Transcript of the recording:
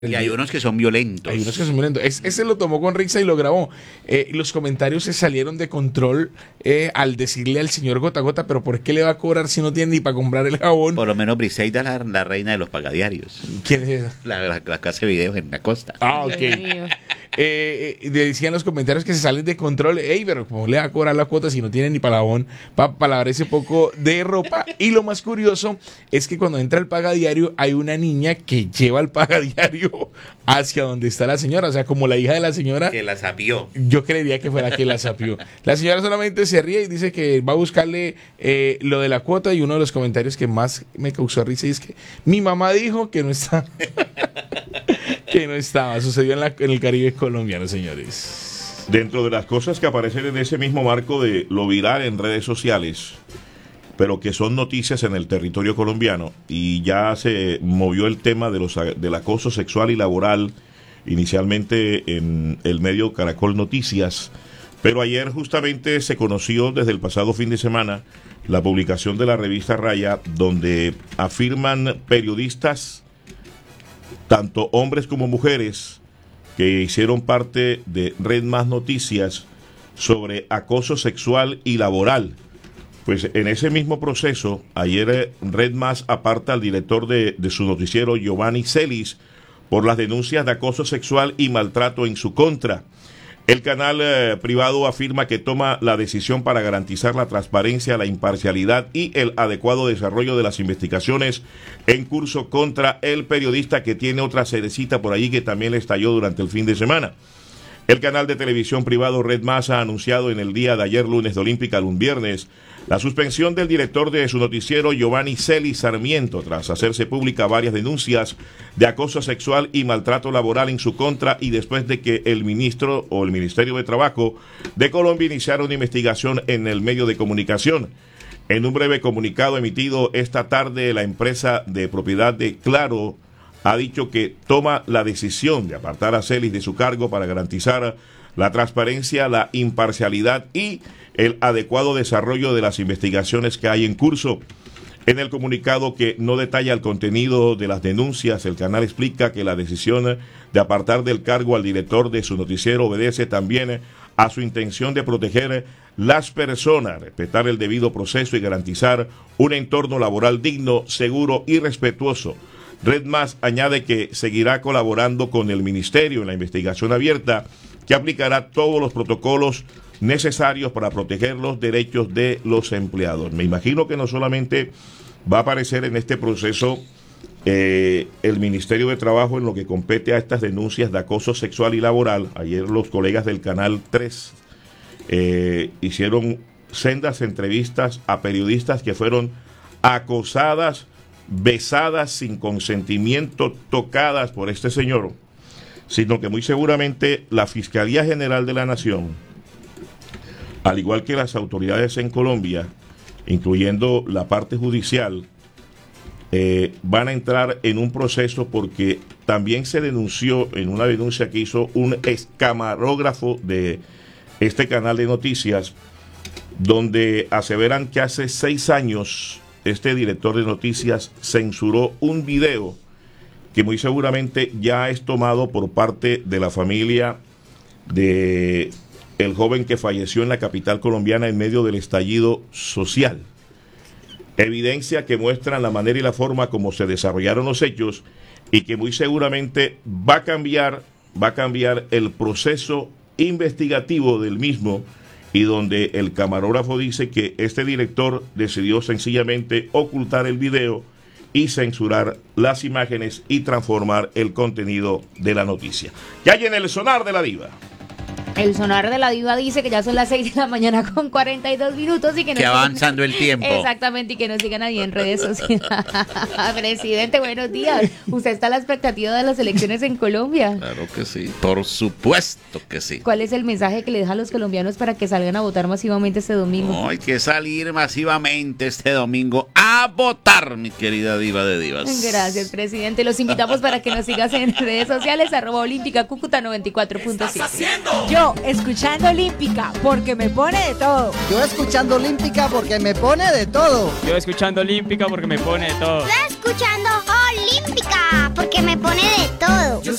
Y hay unos que son violentos. Hay unos que son violentos. Ese lo tomó con risa y lo grabó. Los comentarios se salieron de control al decirle al señor Gota Gota, pero ¿por qué le va a cobrar si no tiene ni para comprar el jabón? Por lo menos Briseida, la reina de los pagadiarios. ¿Quién es esa? La que hace videos en la costa. Ah, ok. Decían los comentarios que se salen de control. Ey, pero ¿cómo le va a cobrar la cuota si no tiene ni para jabón para lavar ese poco de ropa? Y lo más curioso es que cuando entra el pagadiario hay una niña que lleva el pagadiario hacia donde está la señora. O sea, como la hija de la señora. Que la sapió. Yo creería que fuera que la sapió. La señora solamente se ríe y dice que va a buscarle lo de la cuota. Y uno de los comentarios que más me causó risa es que mi mamá dijo que no está. Que no estaba. Sucedió en el Caribe colombiano, señores. Dentro de las cosas que aparecen en ese mismo marco de lo viral en redes sociales, pero que son noticias en el territorio colombiano, y ya se movió el tema del acoso sexual y laboral, inicialmente en el medio Caracol Noticias, pero ayer justamente se conoció desde el pasado fin de semana la publicación de la revista Raya, donde afirman periodistas, tanto hombres como mujeres, que hicieron parte de Red Más Noticias sobre acoso sexual y laboral. Pues en ese mismo proceso, ayer Red Más aparta al director de su noticiero, Giovanni Celis, por las denuncias de acoso sexual y maltrato en su contra. El canal privado afirma que toma la decisión para garantizar la transparencia, la imparcialidad y el adecuado desarrollo de las investigaciones en curso contra el periodista, que tiene otra cerecita por allí que también le estalló durante el fin de semana. El canal de televisión privado Red Más ha anunciado en el día de ayer, lunes de Olímpica, un viernes, la suspensión del director de su noticiero, Giovanni Celis Sarmiento, tras hacerse pública varias denuncias de acoso sexual y maltrato laboral en su contra, y después de que el ministro o el Ministerio de Trabajo de Colombia iniciara una investigación en el medio de comunicación. En un breve comunicado emitido esta tarde, la empresa de propiedad de Claro ha dicho que toma la decisión de apartar a Celis de su cargo para garantizar la transparencia, la imparcialidad y el adecuado desarrollo de las investigaciones que hay en curso. En el comunicado, que no detalla el contenido de las denuncias, el canal explica que la decisión de apartar del cargo al director de su noticiero obedece también a su intención de proteger las personas, respetar el debido proceso y garantizar un entorno laboral digno, seguro y respetuoso. Red Más añade que seguirá colaborando con el Ministerio en la investigación abierta, que aplicará todos los protocolos necesarios para proteger los derechos de los empleados. Me imagino que no solamente va a aparecer en este proceso el Ministerio de Trabajo en lo que compete a estas denuncias de acoso sexual y laboral. Ayer los colegas del Canal 3 hicieron sendas entrevistas a periodistas que fueron acosadas, besadas sin consentimiento, tocadas por este señor, sino que muy seguramente la Fiscalía General de la Nación, al igual que las autoridades en Colombia, incluyendo la parte judicial, van a entrar en un proceso, porque también se denunció en una denuncia que hizo un excamarógrafo de este canal de noticias, donde aseveran que hace 6 años este director de noticias censuró un video que muy seguramente ya es tomado por parte de la familia de el joven que falleció en la capital colombiana en medio del estallido social. Evidencia que muestran la manera y la forma como se desarrollaron los hechos, y que muy seguramente va a cambiar el proceso investigativo del mismo, y donde el camarógrafo dice que este director decidió sencillamente ocultar el video y censurar las imágenes y transformar el contenido de la noticia. ¿Qué hay en el sonar de la diva? El sonar de la diva dice que ya son las 6 de la mañana con 42 minutos y que nos avanzando el tiempo. Exactamente, y que nos sigan ahí en redes sociales. Presidente, buenos días. ¿Usted está a la expectativa de las elecciones en Colombia? Claro que sí, por supuesto que sí. ¿Cuál es el mensaje que le deja a los colombianos para que salgan a votar masivamente este domingo? No, hay que salir masivamente este domingo a votar, mi querida diva de divas. Gracias, presidente. Los invitamos para que nos sigas en redes sociales, @Olímpica Cúcuta 94.7. Yo escuchando Olímpica porque me pone de todo. Yo escuchando Olímpica porque me pone de todo. Yo escuchando Olímpica porque me pone de todo. Yo escuchando Olímpica porque porque me pone de todo.